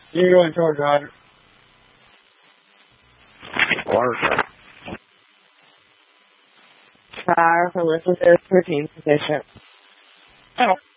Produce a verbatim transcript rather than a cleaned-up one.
You're going George Ryder. Water. Fire for Elizabeth thirteen position. Oh.